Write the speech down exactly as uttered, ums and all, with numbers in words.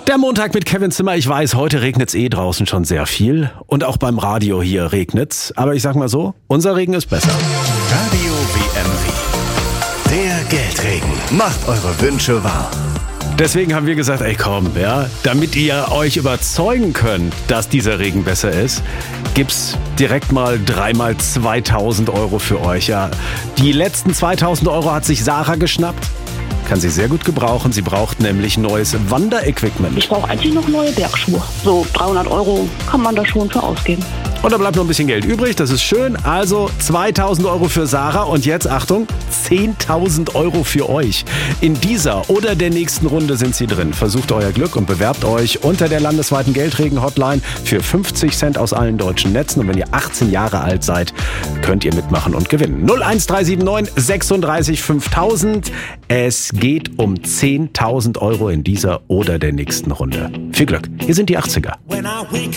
Der Montag mit Kevin Zimmer. Ich weiß, heute regnet's eh draußen schon sehr viel. Und auch beim Radio hier regnet's. Aber ich sag mal so, unser Regen ist besser. Radio W M W. Der Geldregen. Macht eure Wünsche wahr. Deswegen haben wir gesagt, ey komm, ja, damit ihr euch überzeugen könnt, dass dieser Regen besser ist, gibt's direkt mal dreimal zweitausend Euro für euch. Ja, die letzten zweitausend Euro hat sich Sarah geschnappt. Kann sie sehr gut gebrauchen. Sie braucht nämlich neues Wanderequipment. Ich brauche eigentlich noch neue Bergschuhe. So dreihundert Euro kann man da schon für ausgeben. Und da bleibt noch ein bisschen Geld übrig, das ist schön. Also zweitausend Euro für Sarah und jetzt, Achtung, zehntausend Euro für euch. In dieser oder der nächsten Runde sind sie drin. Versucht euer Glück und bewerbt euch unter der landesweiten Geldregen-Hotline für fünfzig Cent aus allen deutschen Netzen. Und wenn ihr achtzehn Jahre alt seid, könnt ihr mitmachen und gewinnen. null eins drei sieben neun sechsunddreißig fünftausend. Es geht um zehntausend Euro in dieser oder der nächsten Runde. Viel Glück, hier sind die achtziger.